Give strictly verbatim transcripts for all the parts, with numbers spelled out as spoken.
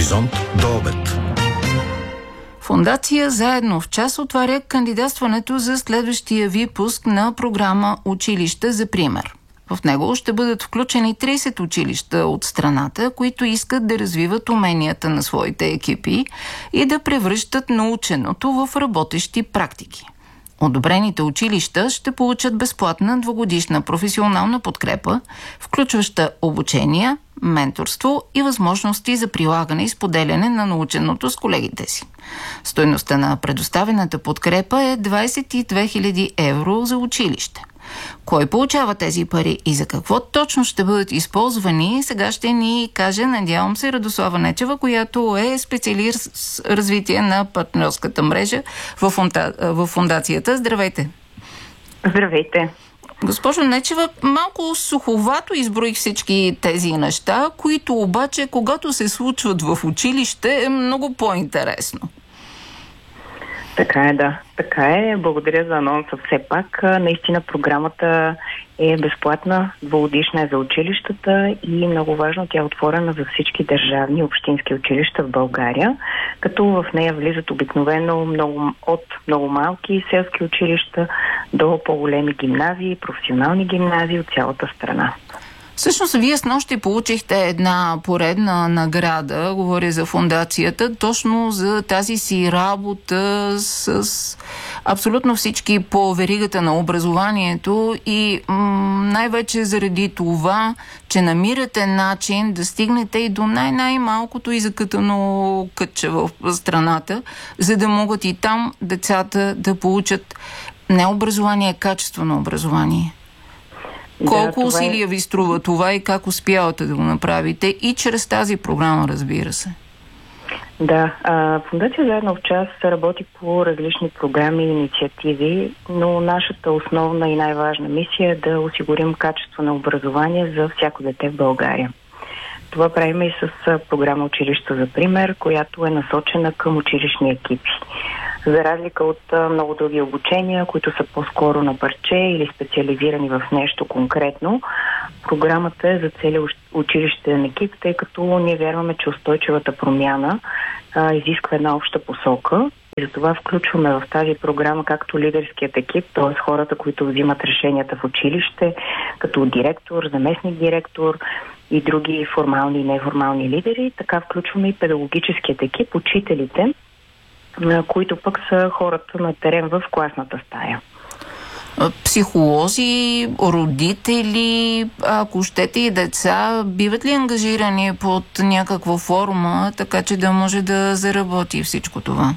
Хоризонт до обед. Фондация Заедно в час отваря кандидатстването за следващия випуск на програма Училища за пример. В него ще бъдат включени трийсет училища от страната, които искат да развиват уменията на своите екипи и да превръщат наученото в работещи практики. Одобрените училища ще получат безплатна двугодишна професионална подкрепа, включваща обучения, менторство и възможности за прилагане и споделяне на наученото с колегите си. Стойността на предоставената подкрепа е двадесет и две хиляди евро за училище. Кой получава тези пари и за какво точно ще бъдат използвани, сега ще ни каже, надявам се, Радослава Нечева, която е специалист с развитие на партньорската мрежа в, фунда... в фундацията. Здравейте! Здравейте! Госпожо Нечева, малко суховато изброих всички тези неща, които обаче, когато се случват в училище, е много по-интересно. Така е, да. Така е. Благодаря за анонса все пак. Наистина програмата е безплатна, двугодишна е за училищата и много важно, тя е отворена за всички държавни и общински училища в България, като в нея влизат обикновено много, от много малки селски училища до по-големи гимназии, професионални гимназии от цялата страна. Всъщност, вие снощи получихте една поредна награда, говоря за фундацията, точно за тази си работа с абсолютно всички по веригата на образованието и м- най-вече заради това, че намирате начин да стигнете и до най-най-малкото и закътано кътче в страната, за да могат и там децата да получат не образование, а качествено образование. Колко да, усилия е... ви струва това и как успявате да го направите и чрез тази програма, разбира се? Да, а, Фондация Заедно в час работи по различни програми и инициативи, но нашата основна и най-важна мисия е да осигурим качество на образование за всяко дете в България. Това правим и с програма Училища за пример, която е насочена към училищни екипи. За разлика от много други обучения, които са по-скоро на парче или специализирани в нещо конкретно, програмата е за целия училищен екип, тъй като ние вярваме, че устойчивата промяна а, изисква една обща посока. И затова включваме в тази програма както лидерският екип, т.е. хората, които взимат решенията в училище, като директор, заместник директор и други формални и неформални лидери, така включваме и педагогическият екип, учителите, които пък са хората на терен в класната стая. Психолози, родители, ако щете и деца, биват ли ангажирани под някаква форма, така че да може да заработи всичко това?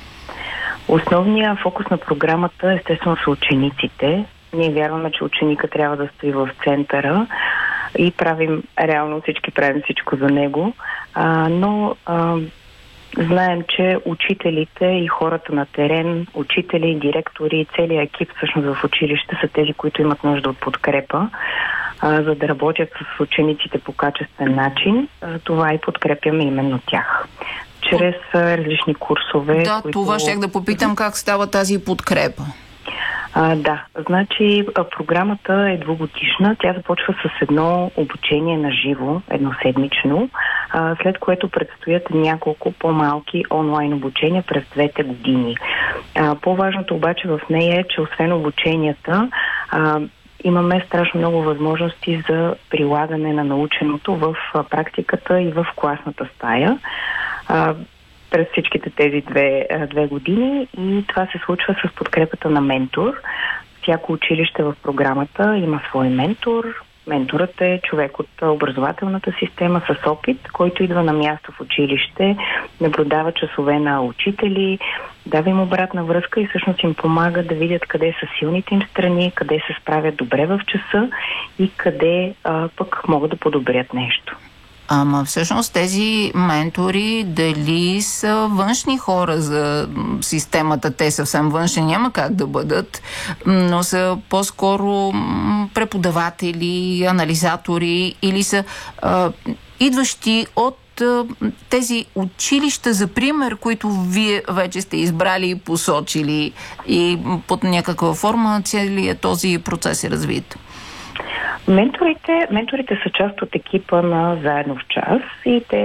Основният фокус на програмата естествено са учениците. Ние вярваме, че ученика трябва да стои в центъра и правим, реално всички правим всичко за него, а, но а, знаем, че учителите и хората на терен, учители, директори и целият екип всъщност в училище са тези, които имат нужда от подкрепа, а, за да работят с учениците по качествен начин. А, това и подкрепяме именно тях. Чрез а, различни курсове. Да, които... това щях да попитам как става тази подкрепа. А, да, значи програмата е двугодишна. Тя започва с едно обучение на живо, едноседмично, а, след което предстоят няколко по-малки онлайн обучения през двете години. А, по-важното обаче в нея е, че освен обученията, а, имаме страшно много възможности за прилагане на наученото в а, практиката и в класната стая. А, през всичките тези две, две години и това се случва с подкрепата на ментор. Всяко училище в програмата има свой ментор. Менторът е човек от образователната система с опит, който идва на място в училище, наблюдава часове на учители, дава им обратна връзка и всъщност им помага да видят къде са силните им страни, къде се справят добре в часа и къде а, пък могат да подобрят нещо. Ама всъщност тези ментори дали са външни хора за системата? Те съвсем външни няма как да бъдат, но са по-скоро преподаватели, анализатори или са а, идващи от а, тези училища за пример, които вие вече сте избрали и посочили и под някаква форма целият този процес е развит? Менторите, менторите са част от екипа на Заедно в час и те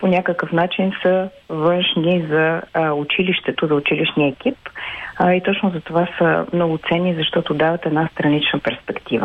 по някакъв начин са външни за а, училището, за училищния екип. А, и точно за това са много ценни, защото дават една странична перспектива.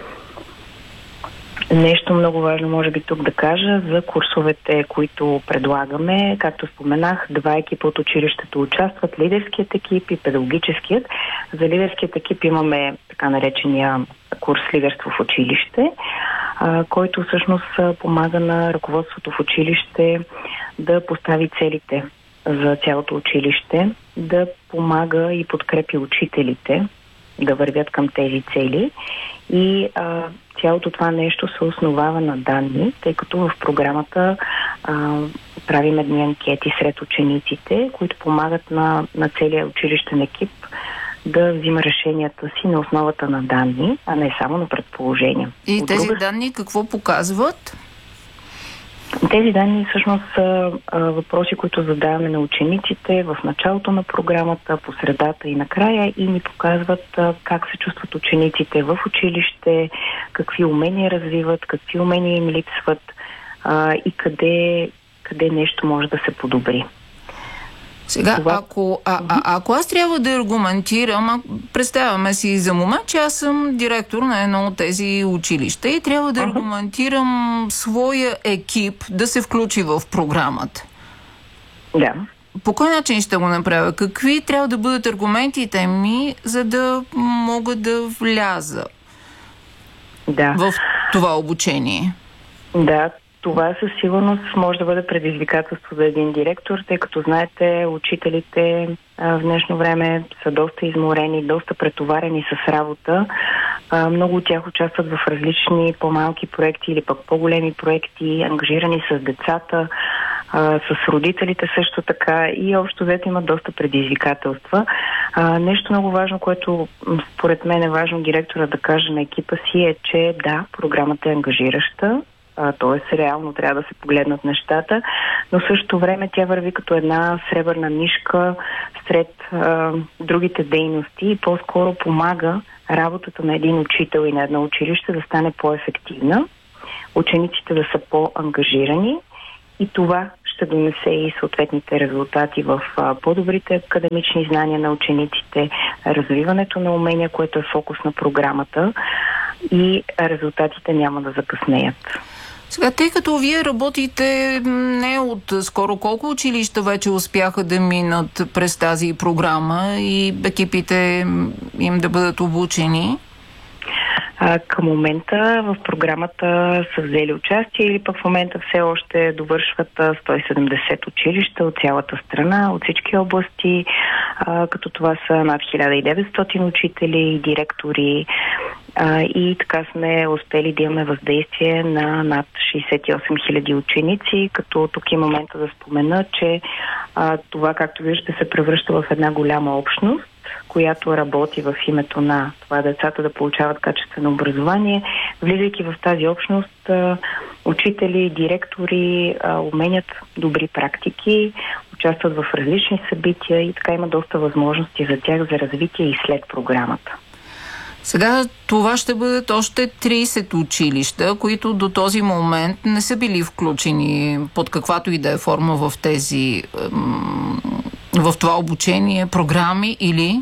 Нещо много важно може би тук да кажа за курсовете, които предлагаме. Както споменах, два екипа от училището участват, лидерският екип и педагогическият. За лидерският екип имаме така наречения курс Лидерство в училище, който всъщност помага на ръководството в училище да постави целите за цялото училище, да помага и подкрепи учителите да вървят към тези цели. И а, цялото това нещо се основава на данни, тъй като в програмата а, правим едни анкети сред учениците, които помагат на, на целия училищен екип да взима решенията си на основата на данни, а не само на предположения. И От тези друга... данни какво показват? Тези данни всъщност са а, въпроси, които задаваме на учениците в началото на програмата, по средата и накрая и ни показват а, как се чувстват учениците в училище, какви умения развиват, какви умения им липсват а, и къде, къде нещо може да се подобри. Сега, Това... ако, а, а, ако аз трябва да аргументирам, а, представяме си за момент, че аз съм директор на едно от тези училища и трябва да аргументирам своя екип да се включи в програмата. Да. По кой начин ще го направя? Какви трябва да бъдат аргументите ми, за да мога да вляза да. в това обучение? Да. Това със сигурност може да бъде предизвикателство за един директор, тъй като знаете, учителите а, в днешно време са доста изморени, доста претоварени с работа. А, много от тях участват в различни по-малки проекти или пък по-големи проекти, ангажирани с децата, а, с родителите също така и общо взето имат доста предизвикателства. А, нещо много важно, което според мен е важно директора да каже на екипа си е, че да, програмата е ангажираща, т.е. реално трябва да се погледнат нещата, но в същото време тя върви като една сребърна нишка сред а, другите дейности и по-скоро помага работата на един учител и на едно училище да стане по-ефективна, учениците да са по-ангажирани и това ще донесе и съответните резултати в а, по-добрите академични знания на учениците, развиването на умения, което е фокус на програмата и резултатите няма да закъснеят. Сега, тъй като вие работите не от скоро, колко училища вече успяха да минат през тази програма и екипите им да бъдат обучени? А, към момента в програмата са взели участие или пък в момента все още довършват сто и седемдесет училища от цялата страна, от всички области, а, като това са над хиляда и деветстотин учители, директори а, и така сме успели да имаме въздействие на над шейсет и осем хиляди ученици, като тук е момента да спомена, че а, това, както виждате, се превръща в една голяма общност, която работи в името на това децата да получават качествено образование. Влизайки в тази общност, учители, директори уменят добри практики, участват в различни събития и така има доста възможности за тях за развитие и след програмата. Сега това ще бъдат още трийсет училища, които до този момент не са били включени под каквато и да е форма в тези в това обучение, програми или?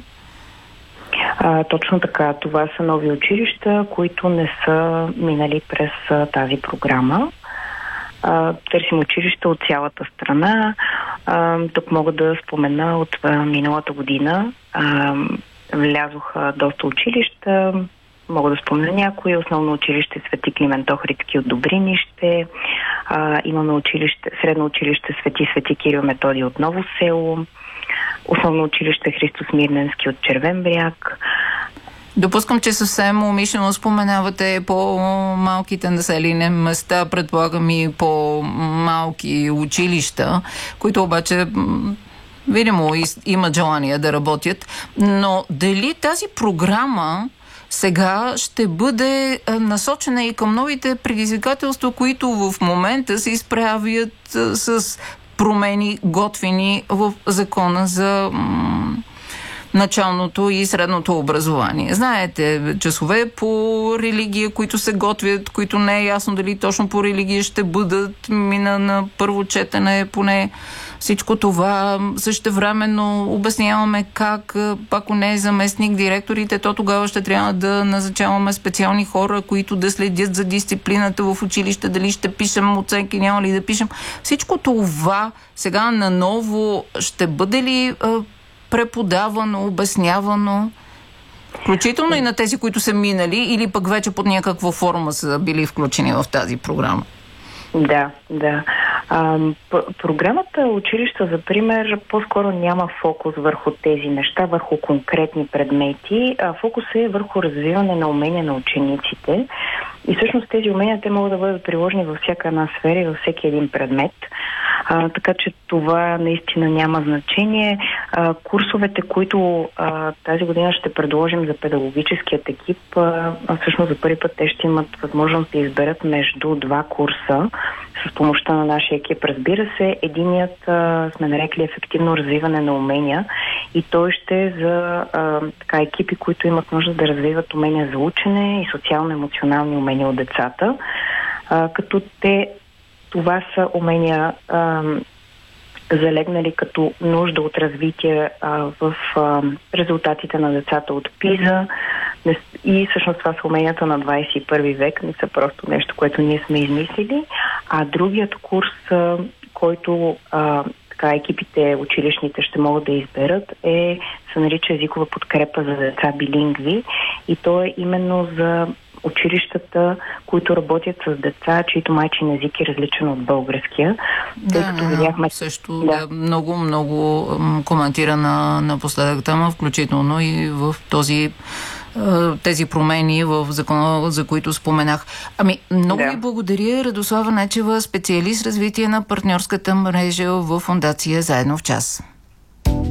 А, точно така. Това са нови училища, които не са минали през а, тази програма. А, търсим училища от цялата страна. А, тук мога да спомена от а, миналата година. А, влязоха доста училища. Мога да спомена някои. Основно училище Свети Климент Охридски от Добринище. А, имаме училище, средно училище Свети Свети Кирил Методий от Ново село. Основно училище Христо Смирненски от Червен бряг. Допускам, че съвсем умишлено споменавате по-малките населени места, предполагам и по-малки училища, които обаче видимо имат желание да работят. Но дали тази програма сега ще бъде насочена и към новите предизвикателства, които в момента се изправят с промени, готвени в закона за м- началното и средното образование. Знаете, часове по религия, които се готвят, които не е ясно дали точно по религия ще бъдат, мина на първо четене, поне всичко това. Същевременно обясняваме как, ако не е заместник директорите, то тогава ще трябва да назначаваме специални хора, които да следят за дисциплината в училище, дали ще пишем оценки, няма ли да пишем. Всичко това сега наново ще бъде ли преподавано, обяснявано, включително и на тези, които са минали, или пък вече под някаква форма са били включени в тази програма? Да, да. А, програмата Училища за пример по-скоро няма фокус върху тези неща, върху конкретни предмети, а фокус е върху развиване на умения на учениците. И всъщност тези умения те могат да бъдат приложени във всяка една сфера и във всеки един предмет. А, така че това наистина няма значение. А, курсовете, които а, тази година ще предложим за педагогическият екип, а, всъщност за първи път те ще имат възможност да изберат между два курса с помощта на нашия екип. Разбира се, единият а, сме нарекли ефективно развиване на умения и той ще е за а, така, екипи, които имат нужда да развиват умения за учене и социално-емоционални умения от децата, а, като те това са умения а, залегнали като нужда от развитие а, в а, резултатите на децата от ПИЗа и всъщност това са уменията на двадесет и първи век, не са просто нещо, което ние сме измислили. А другият курс, а, който а, така екипите училищните ще могат да изберат, е, се нарича езикова подкрепа за деца билингви и то е именно за училищата, които работят с деца, чието майчин език е различен от българския. Да, тъй като видяхме... също да. много, много коментирана напоследък тема, включително и в този тези промени в закона, за които споменах. Ами, много ви да. благодаря, Радослава Нечева, специалист развитие на партньорската мрежа в фондация Заедно в час.